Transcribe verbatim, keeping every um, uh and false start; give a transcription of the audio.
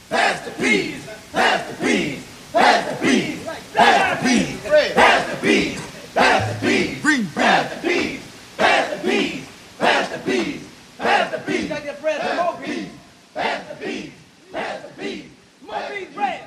Pass the peas. Pass the peas. Pass the peas. Pass the peas. Pass the peas. Pass the peas. Green Pass the peas. Pass the peas. Pass the peas. Pass the peas. Got to get bread for more peas. Pass the peas. Pass the peas. More peas, bread.